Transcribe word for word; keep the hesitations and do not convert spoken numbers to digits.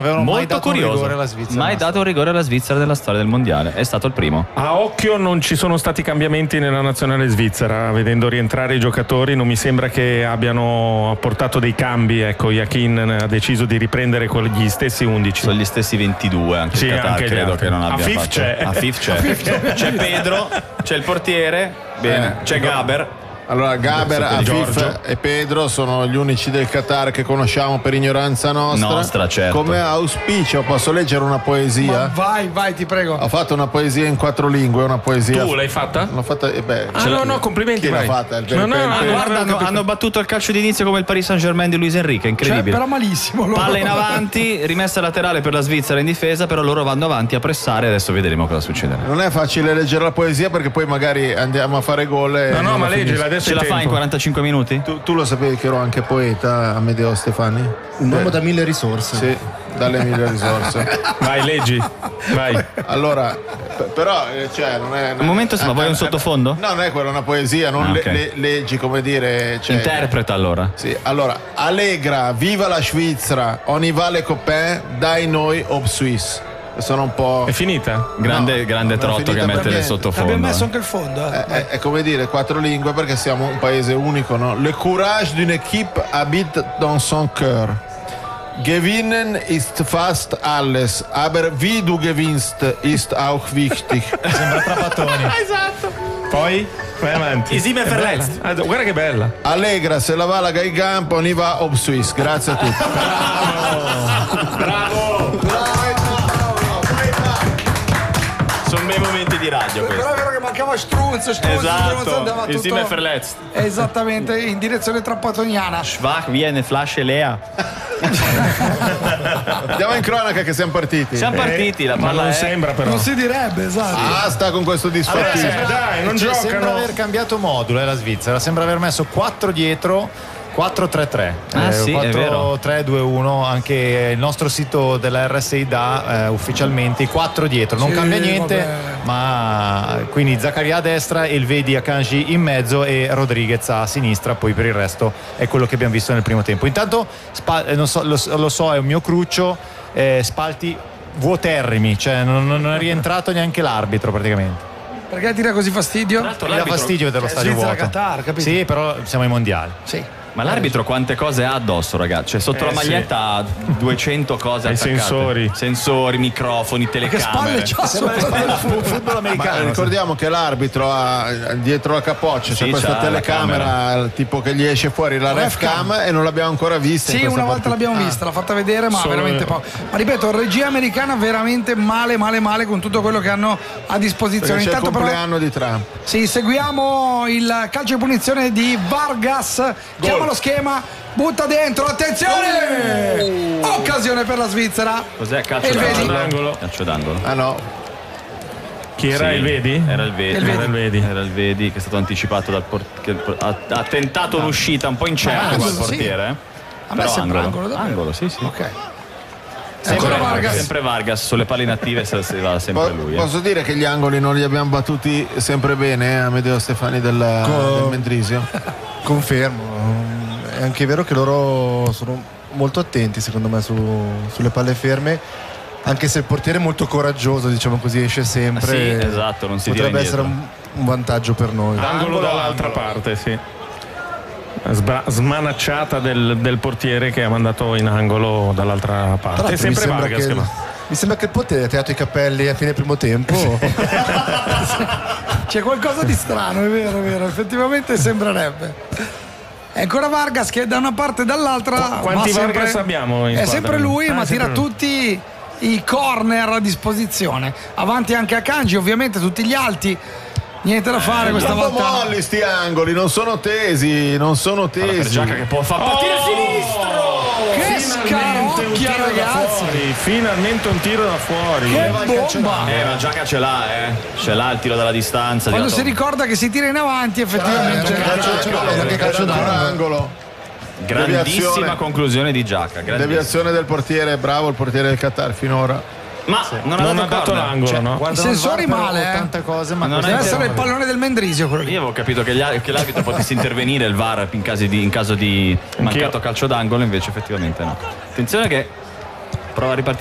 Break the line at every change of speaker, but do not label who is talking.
Molto
mai dato
curioso.
un rigore alla Svizzera.
Mai dato un rigore alla Svizzera nella storia del mondiale. È stato il primo.
A occhio non ci sono stati cambiamenti nella nazionale svizzera. Vedendo rientrare i giocatori, non mi sembra che abbiano apportato dei cambi. Ecco, Yakin ha deciso di riprendere quegli stessi undici.
Sono gli stessi ventidue. Anche
sì,
il Qatar
anche
credo
altri.
che non abbia
Afif
fatto.
c'è.
Afif c'è. C'è Pedro, c'è il portiere. Bene,
Eh,
c'è Gaber.
Allora Gaber, Afif e Pedro sono gli unici del Qatar che conosciamo per ignoranza nostra.
Nostra, certo.
Come auspicio posso leggere una poesia?
Ma vai, vai, ti prego.
Ho fatto una poesia in quattro lingue, una poesia.
Tu l'hai fatta?
L'ho fatta, eh beh,
Ah, no, no, complimenti.
Chi l'ha
vai.
fatta? Il-
No, no,
per-
no,
per-
Guarda, hanno, hanno battuto il calcio d'inizio come il Paris Saint-Germain di Luis Enrique, incredibile.
Cioè, però malissimo. loro.
Palla in avanti, rimessa laterale per la Svizzera in difesa, però loro vanno avanti a pressare, adesso vedremo cosa succederà.
Non è facile leggere la poesia perché poi magari andiamo a fare gol e
No, no,
non
ma
la
leggila,
finisco.
adesso
Ce
è
la fa in
tempo.
quarantacinque minuti?
Tu, tu lo sapevi che ero anche poeta, Amedeo Stefani?
Un uomo da mille risorse.
Sì, dalle mille risorse.
Vai, leggi. Vai.
Allora, p- però, eh, cioè, non è.
Un momento, ma vuoi un
eh,
sottofondo?
No, non è quella una poesia, non
Ah,
le-
ok.
le- leggi come dire. Cioè,
Interpreta allora.
Sì, allora, Allegra, viva la Svizzera, on y va les copains, dai noi ob Suisse. Sono un po'.
È finita?
Grande,
No,
grande
non è
trotto
finita
che
per
mette nel
niente.
sottofondo.
Abbiamo messo
eh.
anche il fondo. Eh.
È, è- è come dire quattro lingue perché siamo un paese unico, no? Le courage d'une équipe habite dans son cœur. Gewinnen ist fast alles, aber wie du gewinnst ist auch wichtig.
Sembra Trapattoni.
Esatto. Poi vai avanti.
Esime
È
Verletzt.
bella. Ah, guarda che bella.
Allegra, se la va la gai campo, on y va ob Suisse. Grazie a tutti.
Sono bei momenti di radio
Però
questi.
è vero che mancava Strunz, Strunz, Strunz
Esatto.
andava tutto
Esime Verletzt.
esattamente in direzione trappatoniana.
Schwach viene flash e Lea.
Andiamo in cronaca che siamo partiti.
Siamo partiti, la
Ma
palla
non
è...
sembra però.
Non si direbbe, esatto.
Basta con questo
Allora,
disfattismo.
Eh, dai, non
cioè,
giocano.
Sembra aver cambiato modulo eh, la Svizzera, sembra aver messo quattro dietro. quattro tre tre
Ah, sì, è vero.
quattro tre due uno, anche il nostro sito della R S I dà eh, ufficialmente i quattro dietro, non
Sì,
cambia niente,
vabbè.
ma quindi Zaccaria a destra, Elvedi Akanji in mezzo e Rodriguez a sinistra, poi per il resto è quello che abbiamo visto nel primo tempo. Intanto spa- eh, non so, lo, lo so, è un mio cruccio, eh, spalti vuoterrimi, cioè non, non è rientrato neanche l'arbitro praticamente.
Perché tira così fastidio?
Tra l'altro
Mi dà
l'arbitro-
fastidio vedere lo
Cioè,
stadio
Svizzera,
vuoto.
Qatar, capito?
Sì, però siamo ai mondiali.
Sì.
Ma l'arbitro quante cose ha addosso, ragazzi? Cioè sotto
Eh,
la maglietta ha duecento cose
E i
attaccate.
sensori.
Sensori, microfoni,
Che
telecamere.
spalle c'ha sopra?
Football
Ma
americano.
ricordiamo che l'arbitro ha dietro la capoccia c'è
Sì,
questa
c'ha la
telecamera tipo che gli esce fuori la ref cam e non l'abbiamo ancora vista. in
Sì,
questa
una volta
partita.
l'abbiamo vista, l'ha fatta vedere, ma
Solo-
veramente poco. Ma ripeto, regia americana veramente male, male, male con tutto quello che hanno a disposizione.
Perché c'è il
Intanto però
compleanno di Trump.
sì, seguiamo il calcio di punizione di Vargas. Chiama lo schema, butta dentro, attenzione! Occasione per la Svizzera.
Cos'è?
E
Calcio
il vedi?
d'angolo. Calcio d'angolo.
Ah no,
Chi era
Sì,
il Vedi?
Era il Vedi.
Il Vedi.
Era il Vedi.
Era il Vedi che è stato anticipato dal portiere. Ha, ha tentato l'uscita un po' incerta
Ma
col
sì.
portiere. eh.
A me
Però
sembra
angolo.
angolo, davvero.
Angolo, sì, sì.
Ok.
Sempre
Ancora Vargas.
Sempre Vargas, sulle palle inattive se si va sempre
Po-
lui. eh.
posso dire che gli angoli non li abbiamo battuti sempre bene, eh, Amedeo Stefani del,
Co-
del Mendrisio.
Confermo. È anche vero che loro sono molto attenti, secondo me, su- sulle palle ferme. Anche se il portiere è molto coraggioso, diciamo così, esce sempre.
Sì, esatto, non si tira
potrebbe essere
indietro.
un, un vantaggio per noi.
Angolo dall'altra parte, sì. Sbra- smanacciata del, del portiere che ha mandato in angolo dall'altra
Tra
parte. È
l'altro, mi
sempre
sembra
Vargas
che,
che va.
mi sembra che il portiere ha tirato i capelli a fine primo tempo.
C'è qualcosa di strano, è vero, è vero, effettivamente sembrerebbe. È ancora Vargas che da una parte e dall'altra.
Qu- quanti
va sempre-
Vargas abbiamo in
È
squadra?
sempre lui,
Ah,
ma
è
tira
sempre lui.
tutti i corner a disposizione. Avanti anche Akanji, ovviamente tutti gli alti. Niente da fare questa
Un po'
volta.
molli sti angoli, non sono tesi, non sono
Per
tesi.
Giacca che può far partire il sinistro.
Che
Finalmente un
scarocchia,
tiro da
ragazzi!
fuori, finalmente un tiro da fuori.
Che bomba!
Eh, ma Giacca ce l'ha, eh. Ce l'ha il tiro dalla distanza.
Quando
è
si
arrivato-
ricorda che si tira in avanti, effettivamente.
Anche calcio
Ancora
d'angolo.
angolo.
Grandissima
Deviazione.
conclusione di Giacca. grandissima.
Deviazione del portiere, bravo il portiere del Qatar finora.
Ma non ha
Non ha
dato
dato
corner.
l'angolo,
Cioè,
no?
guardano
I
il
sensori
V A R per
male, eh.
tante cose, ma
Non
questo
è
Deve
è
essere il pallone del Mendrisio quello lì.
Io avevo capito che, gli al- che l'arbitro potesse intervenire il V A R in, casi di- in caso di mancato calcio d'angolo, invece effettivamente no. Attenzione che Prova a ripartire